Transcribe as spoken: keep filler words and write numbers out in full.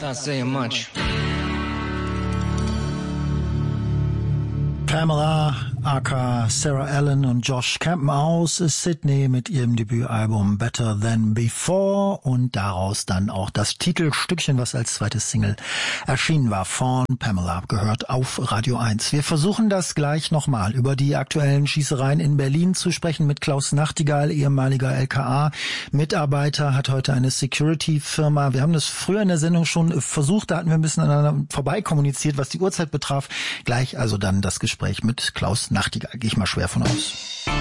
not saying much. Pamela, aka Sarah Allen und Josh Campbell aus Sydney mit ihrem Debütalbum Better Than Before und daraus dann auch das Titelstückchen, was als zweites Single erschienen war, von Pamela, gehört auf Radio eins. Wir versuchen das gleich nochmal über die aktuellen Schießereien in Berlin zu sprechen mit Klaus Nachtigall, ehemaliger L K A-Mitarbeiter, hat heute eine Security-Firma. Wir haben das früher in der Sendung schon versucht, da hatten wir ein bisschen aneinander vorbei kommuniziert, was die Uhrzeit betraf. Gleich also dann das Gespräch mit Klaus Nachtigall, gehe ich mal schwer von aus.